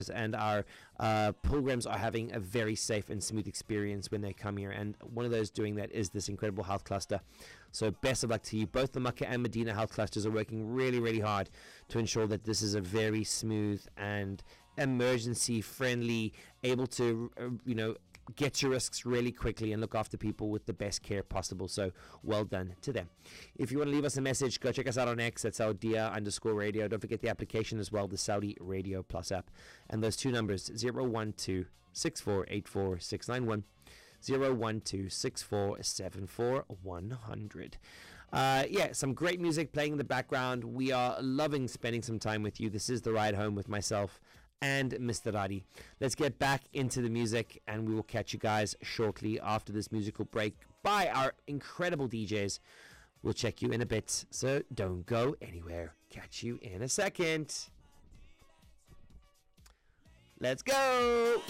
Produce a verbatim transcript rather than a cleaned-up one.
and our uh, pilgrims are having a very safe and smooth experience when they come here, and one of those doing that is this incredible health cluster. So best of luck to you. Both the Makkah and Medina health clusters are working really really hard to ensure that this is a very smooth and emergency friendly, able to uh, you know get to risks really quickly and look after people with the best care possible. So well done to them. If you want to leave us a message, go check us out on X at Saudia underscore radio. Don't forget the application as well, the Saudi Radio Plus app. And those two numbers, zero one two, six four eight four, six nine one, zero one two, six four seven four, one hundred. Uh, yeah, some great music playing in the background. We are loving spending some time with you. This is The Ride Home with myself and Mister Radi. Let's get back into the music, and we will catch you guys shortly after this musical break by our incredible D Js. We'll check you in a bit, so don't go anywhere. Catch you in a second. Let's go!